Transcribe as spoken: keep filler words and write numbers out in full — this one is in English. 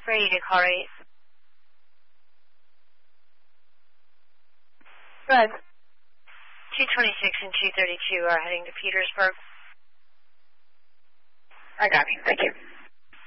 Ready to call eight. Go ahead. two twenty-six and two thirty-two are heading to Petersburg. I got you. Thank you.